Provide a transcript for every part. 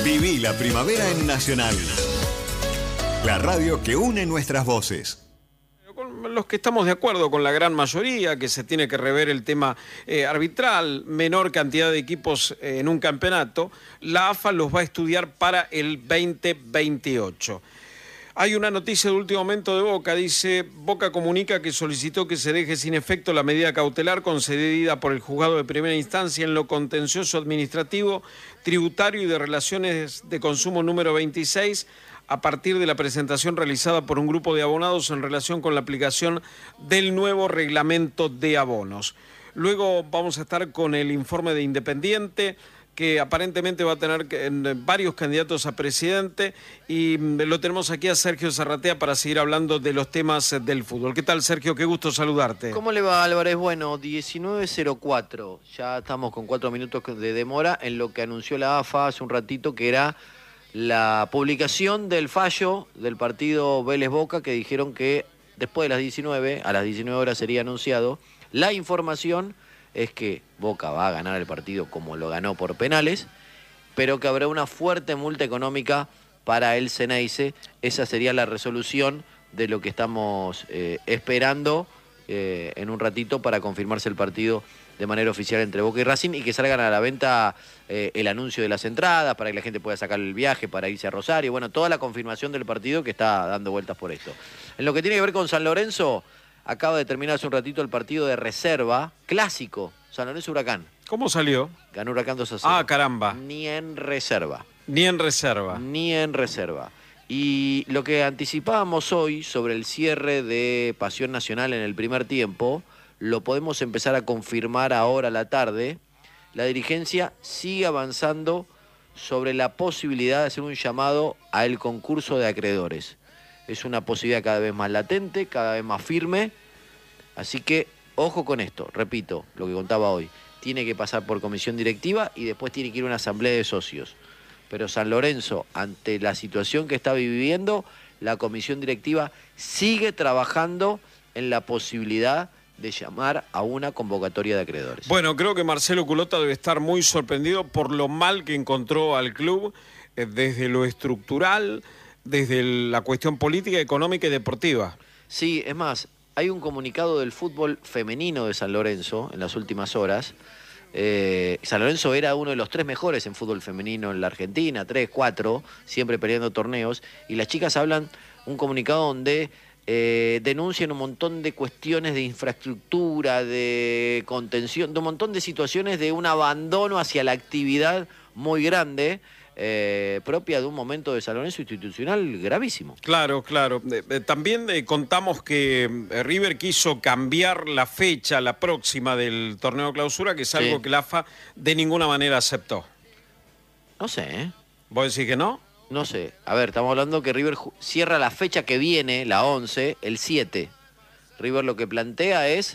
Viví la primavera en Nacional. La radio que une nuestras voces. Con los que estamos de acuerdo con la gran mayoría, que se tiene que rever el tema arbitral, menor cantidad de equipos en un campeonato, la AFA los va a estudiar para el 2028. Hay una noticia de último momento de Boca, dice, Boca comunica que solicitó que se deje sin efecto la medida cautelar concedida por el juzgado de primera instancia en lo contencioso administrativo, tributario y de relaciones de consumo número 26, a partir de la presentación realizada por un grupo de abonados en relación con la aplicación del nuevo reglamento de abonos. Luego vamos a estar con el informe de Independiente, que aparentemente va a tener varios candidatos a presidente, y lo tenemos aquí a Sergio Zarratea para seguir hablando de los temas del fútbol. ¿Qué tal, Sergio? Qué gusto saludarte. ¿Cómo le va, Álvarez? Bueno, 19:04, ya estamos con 4 minutos de demora en lo que anunció la AFA hace un ratito, que era la publicación del fallo del partido Vélez-Boca, que dijeron que después de las 19, a las 19 horas sería anunciado. La información es que Boca va a ganar el partido como lo ganó por penales, pero que habrá una fuerte multa económica para el Ceneice. Esa sería la resolución de lo que estamos esperando en un ratito para confirmarse el partido de manera oficial entre Boca y Racing, y que salgan a la venta el anuncio de las entradas para que la gente pueda sacar el viaje para irse a Rosario. Bueno, toda la confirmación del partido que está dando vueltas por esto. En lo que tiene que ver con San Lorenzo, acaba de terminar hace un ratito el partido de reserva, clásico, San Lorenzo-Huracán. ¿Cómo salió? Ganó Huracán 2-0. Ah, caramba. Ni en reserva. Ni en reserva. Ni en reserva. Y lo que anticipábamos hoy sobre el cierre de Pasión Nacional en el primer tiempo, lo podemos empezar a confirmar ahora a la tarde. La dirigencia sigue avanzando sobre la posibilidad de hacer un llamado al concurso de acreedores. Es una posibilidad cada vez más latente, cada vez más firme. Así que, ojo con esto, repito, lo que contaba hoy. Tiene que pasar por comisión directiva y después tiene que ir a una asamblea de socios. Pero San Lorenzo, ante la situación que está viviendo, la comisión directiva sigue trabajando en la posibilidad de llamar a una convocatoria de acreedores. Bueno, creo que Marcelo Culota debe estar muy sorprendido por lo mal que encontró al club, desde lo estructural, desde la cuestión política, económica y deportiva. Sí, es más, hay un comunicado del fútbol femenino de San Lorenzo en las últimas horas. San Lorenzo era uno de los 3 mejores en fútbol femenino en la Argentina, 3, 4, siempre peleando torneos, y las chicas hablan un comunicado donde denuncian un montón de cuestiones de infraestructura, de contención, de un montón de situaciones de un abandono hacia la actividad muy grande, propia de un momento de San Lorenzo institucional gravísimo. Claro, claro. También contamos que River quiso cambiar la fecha, la próxima del torneo clausura, que es algo que la AFA de ninguna manera aceptó. No sé, ¿eh? ¿Vos decís que no? No sé. A ver, estamos hablando que River cierra la fecha que viene, la 11, el 7. River lo que plantea es,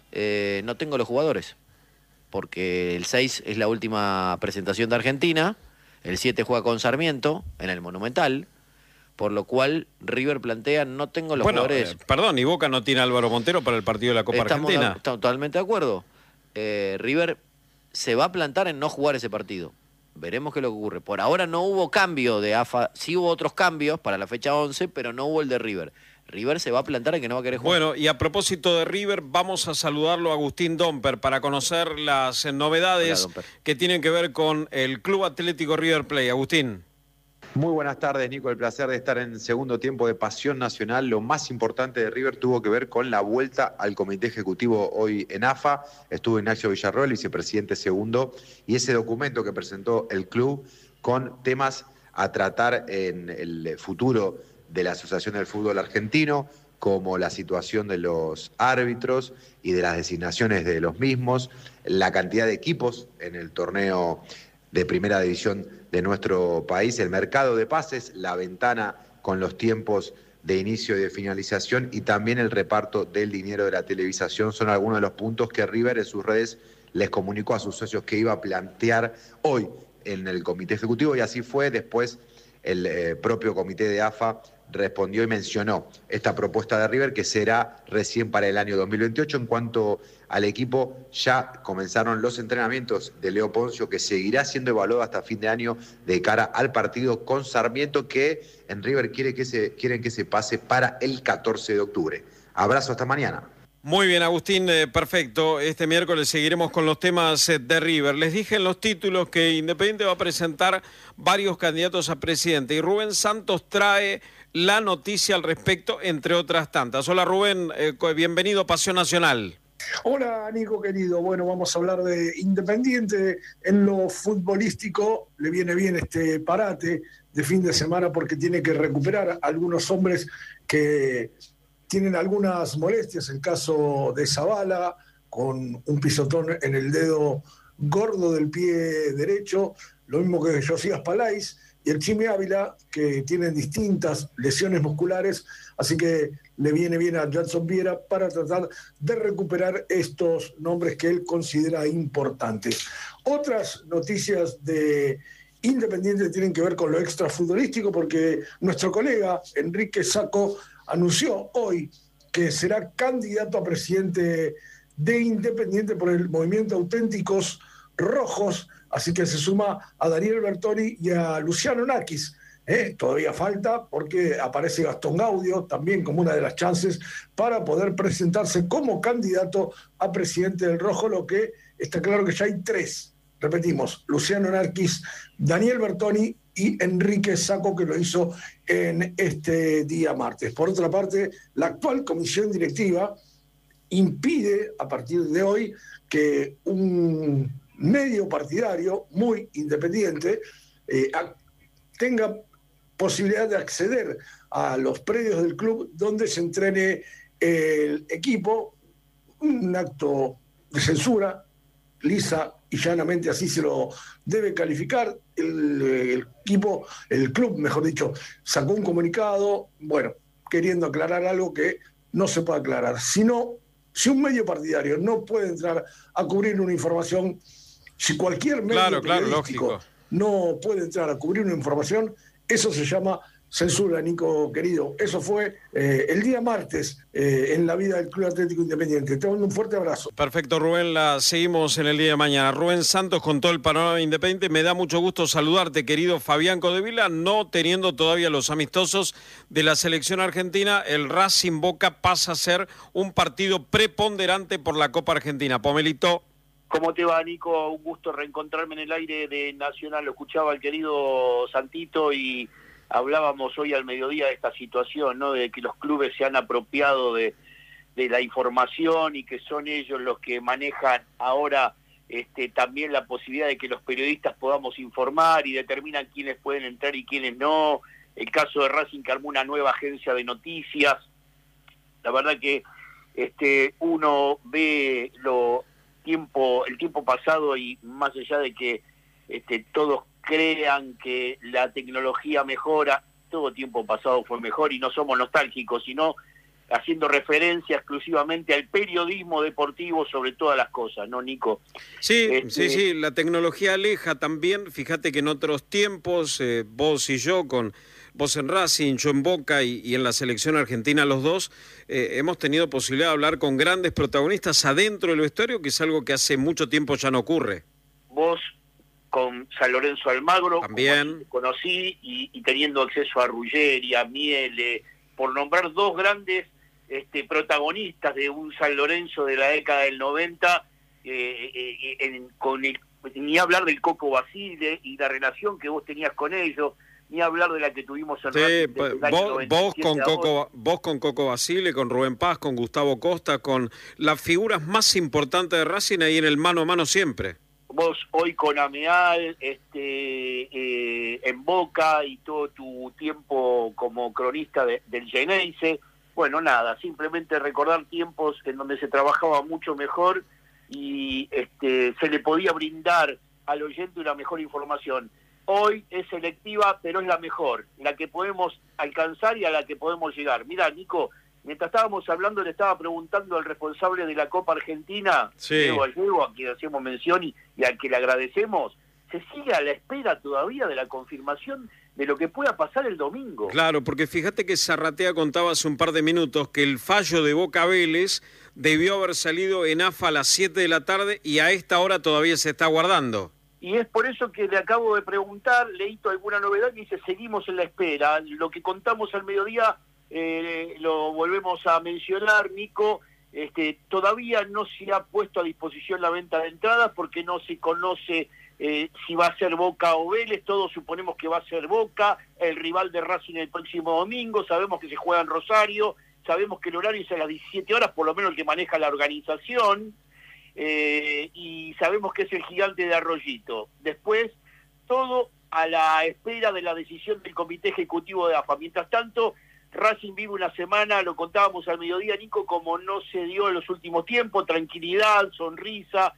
no tengo los jugadores, porque el 6 es la última presentación de Argentina, el 7 juega con Sarmiento en el Monumental, por lo cual River plantea, no tengo los jugadores. Perdón, ¿y Boca no tiene a Álvaro Montero para el partido de la Copa Argentina? Estamos totalmente de acuerdo. River se va a plantar en no jugar ese partido. Veremos qué es lo que ocurre. Por ahora no hubo cambio de AFA, sí hubo otros cambios para la fecha 11, pero no hubo el de River. River se va a plantar en que no va a querer jugar. Bueno, y a propósito de River, vamos a saludarlo a Agustín Domper para conocer las novedades. Hola, que tienen que ver con el Club Atlético River Plate. Agustín. Muy buenas tardes, Nico. El placer de estar en segundo tiempo de Pasión Nacional. Lo más importante de River tuvo que ver con la vuelta al comité ejecutivo hoy en AFA. Estuvo Ignacio Villarroel, vicepresidente segundo, y ese documento que presentó el club con temas a tratar en el futuro de la Asociación del Fútbol Argentino, como la situación de los árbitros y de las designaciones de los mismos, la cantidad de equipos en el torneo de primera división de nuestro país, el mercado de pases, la ventana con los tiempos de inicio y de finalización, y también el reparto del dinero de la televisación. Son algunos de los puntos que River en sus redes les comunicó a sus socios que iba a plantear hoy en el comité ejecutivo, y así fue. Después el propio comité de AFA respondió y mencionó esta propuesta de River que será recién para el año 2028. En cuanto al equipo, ya comenzaron los entrenamientos de Leo Poncio, que seguirá siendo evaluado hasta fin de año de cara al partido con Sarmiento, que en River quieren que se pase para el 14 de octubre. Abrazo, hasta mañana. Muy bien, Agustín, perfecto. Este miércoles seguiremos con los temas de River. Les dije en los títulos que Independiente va a presentar varios candidatos a presidente y Rubén Santos trae la noticia al respecto, entre otras tantas. Hola Rubén, bienvenido a Pasión Nacional. Hola Nico querido, bueno, vamos a hablar de Independiente. En lo futbolístico le viene bien este parate de fin de semana porque tiene que recuperar a algunos hombres que tienen algunas molestias. El caso de Zabala, con un pisotón en el dedo gordo del pie derecho, lo mismo que Josías Palais y el Chimi Ávila, que tienen distintas lesiones musculares, así que le viene bien a Jackson Viera para tratar de recuperar estos nombres que él considera importantes. Otras noticias de Independiente tienen que ver con lo extrafutbolístico, porque nuestro colega Enrique Sacco anunció hoy que será candidato a presidente de Independiente por el Movimiento Auténticos Rojos, así que se suma a Daniel Bertoni y a Luciano Nakis. Todavía falta porque aparece Gastón Gaudio también como una de las chances para poder presentarse como candidato a presidente del Rojo, lo que está claro que ya hay tres. Repetimos, Luciano Nakis, Daniel Bertoni y Enrique Sacco, que lo hizo en este día martes. Por otra parte, la actual comisión directiva impide a partir de hoy que un medio partidario muy independiente tenga posibilidad de acceder a los predios del club donde se entrene el equipo. Un acto de censura, lisa y llanamente así se lo debe calificar. El club, mejor dicho, sacó un comunicado, bueno, queriendo aclarar algo que no se puede aclarar. Si un medio partidario no puede entrar a cubrir una información, si cualquier medio periodístico no puede entrar a cubrir una información, eso se llama censura, Nico querido. Eso fue el día martes en la vida del Club Atlético Independiente. Te mando un fuerte abrazo. Perfecto, Rubén, la seguimos en el día de mañana. Rubén Santos con todo el panorama independiente. Me da mucho gusto saludarte, querido Fabián Codevila. No teniendo todavía los amistosos de la selección argentina, el Racing Boca pasa a ser un partido preponderante por la Copa Argentina. Pomelito. ¿Cómo te va, Nico? Un gusto reencontrarme en el aire de Nacional. Lo escuchaba el querido Santito y hablábamos hoy al mediodía de esta situación, ¿no? De que los clubes se han apropiado de la información y que son ellos los que manejan ahora también la posibilidad de que los periodistas podamos informar y determinan quiénes pueden entrar y quiénes no. El caso de Racing, que armó una nueva agencia de noticias. La verdad que uno ve el tiempo pasado y más allá de que todos crean que la tecnología mejora, todo tiempo pasado fue mejor y no somos nostálgicos, sino haciendo referencia exclusivamente al periodismo deportivo sobre todas las cosas, ¿no, Nico? Sí, sí, la tecnología aleja también. Fíjate que en otros tiempos, vos y yo, con vos en Racing, yo en Boca y en la selección argentina los dos, hemos tenido posibilidad de hablar con grandes protagonistas adentro del vestuario, que es algo que hace mucho tiempo ya no ocurre. Vos con San Lorenzo Almagro, también conocí, y teniendo acceso a Ruggeri, a Miele, por nombrar dos grandes protagonistas de un San Lorenzo de la década del 90, ni hablar del Coco Basile y la relación que vos tenías con ellos, ni hablar de la que tuvimos en Racing. Vos con Coco Basile, con Rubén Paz, con Gustavo Costa, con las figuras más importantes de Racing ahí en el mano a mano siempre. Vos hoy con Ameal, en Boca y todo tu tiempo como cronista del Geneise. Bueno, nada, simplemente recordar tiempos en donde se trabajaba mucho mejor y se le podía brindar al oyente una mejor información. Hoy es selectiva, pero es la mejor, la que podemos alcanzar y a la que podemos llegar. Mirá, Nico, mientras estábamos hablando, le estaba preguntando al responsable de la Copa Argentina, sí, Diego Allego, a quien hacemos mención y al que le agradecemos, se sigue a la espera todavía de la confirmación de lo que pueda pasar el domingo. Claro, porque fíjate que Zarratea contaba hace un par de minutos que el fallo de Boca Vélez debió haber salido en AFA a las 7 de la tarde y a esta hora todavía se está guardando. Y es por eso que le acabo de preguntar, Leito, alguna novedad, y dice, seguimos en la espera. Lo que contamos al mediodía, lo volvemos a mencionar, Nico, todavía no se ha puesto a disposición la venta de entradas porque no se conoce si va a ser Boca o Vélez. Todos suponemos que va a ser Boca, el rival de Racing el próximo domingo. Sabemos que se juega en Rosario, sabemos que el horario es a las 17 horas, por lo menos el que maneja la organización, y sabemos que es el Gigante de Arroyito. Después, todo a la espera de la decisión del Comité Ejecutivo de AFA. Mientras tanto, Racing vive una semana, lo contábamos al mediodía, Nico, como no se dio en los últimos tiempos, tranquilidad, sonrisa,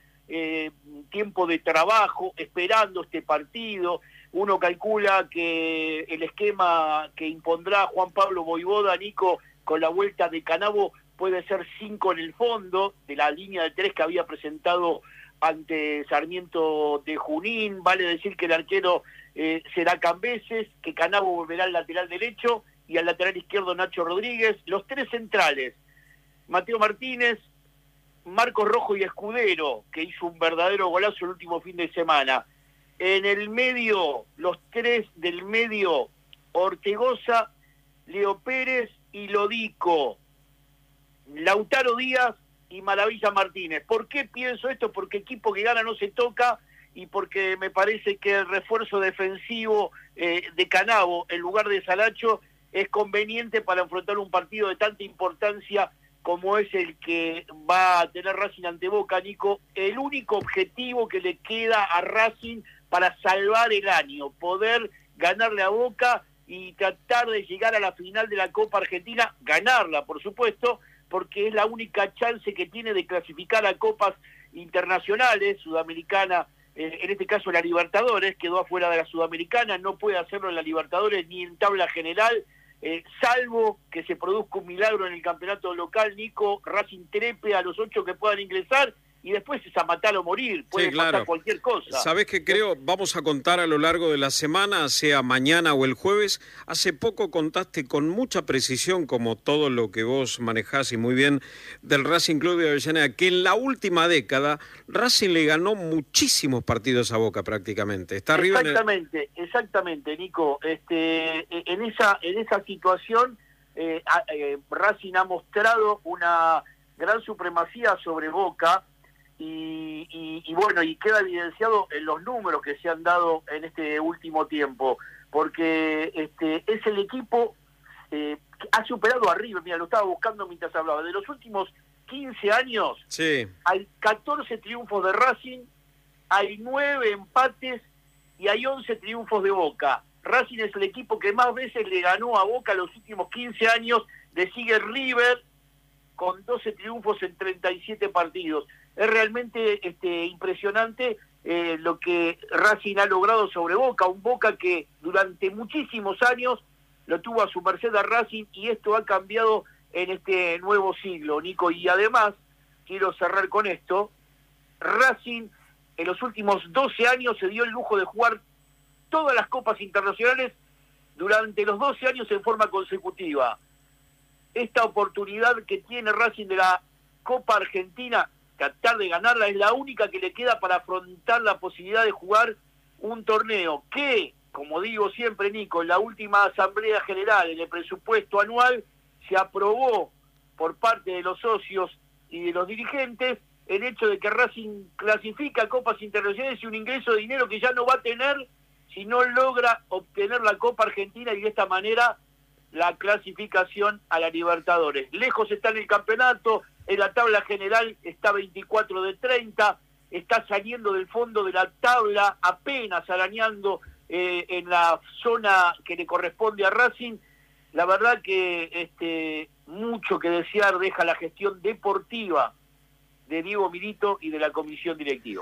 tiempo de trabajo, esperando este partido. Uno calcula que el esquema que impondrá Juan Pablo Vojvoda, Nico, con la vuelta de Canavo, puede ser 5 en el fondo, de la línea de 3 que había presentado ante Sarmiento de Junín. Vale decir que el arquero será Cambeses, que Canavo volverá al lateral derecho, y al lateral izquierdo Nacho Rodríguez. Los 3 centrales, Mateo Martínez, Marcos Rojo y Escudero, que hizo un verdadero golazo el último fin de semana. En el medio, los 3 del medio, Ortegoza, Leo Pérez y Lodico, Lautaro Díaz y Maravilla Martínez. ¿Por qué pienso esto? Porque equipo que gana no se toca, y porque me parece que el refuerzo defensivo de Canavo en lugar de Saracho es conveniente para enfrentar un partido de tanta importancia como es el que va a tener Racing ante Boca, Nico. El único objetivo que le queda a Racing para salvar el año, poder ganarle a Boca y tratar de llegar a la final de la Copa Argentina, ganarla, por supuesto, porque es la única chance que tiene de clasificar a copas internacionales, Sudamericana, en este caso la Libertadores, quedó afuera de la Sudamericana, no puede hacerlo en la Libertadores ni en tabla general, salvo que se produzca un milagro en el campeonato local, Nico. Racing trepe a los 8 que puedan ingresar, y después es a matar o morir, puede pasar cualquier cosa. ¿Sabés qué creo? Vamos a contar a lo largo de la semana, sea mañana o el jueves. Hace poco contaste con mucha precisión, como todo lo que vos manejás y muy bien, del Racing Club de Avellaneda, que en la última década Racing le ganó muchísimos partidos a Boca prácticamente. Está arriba exactamente, Nico. En esa situación, Racing ha mostrado una gran supremacía sobre Boca. Y bueno, y queda evidenciado en los números que se han dado en este último tiempo, porque es el equipo que ha superado a River. Mira, lo estaba buscando mientras hablaba. De los últimos 15 años, sí, hay 14 triunfos de Racing, hay 9 empates y hay 11 triunfos de Boca. Racing es el equipo que más veces le ganó a Boca los últimos 15 años, le sigue River con 12 triunfos en 37 partidos. Es realmente impresionante lo que Racing ha logrado sobre Boca, un Boca que durante muchísimos años lo tuvo a su merced a Racing, y esto ha cambiado en este nuevo siglo, Nico. Y además, quiero cerrar con esto, Racing en los últimos 12 años se dio el lujo de jugar todas las copas internacionales durante los 12 años en forma consecutiva. Esta oportunidad que tiene Racing de la Copa Argentina, tratar de ganarla, es la única que le queda para afrontar la posibilidad de jugar un torneo que, como digo siempre, Nico, en la última Asamblea General, en el presupuesto anual, se aprobó por parte de los socios y de los dirigentes el hecho de que Racing clasifica a copas internacionales y un ingreso de dinero que ya no va a tener si no logra obtener la Copa Argentina, y de esta manera la clasificación a la Libertadores. Lejos está en el campeonato, en la tabla general está 24 de 30, está saliendo del fondo de la tabla, apenas arañando en la zona que le corresponde a Racing. La verdad que mucho que desear deja la gestión deportiva de Diego Milito y de la comisión directiva.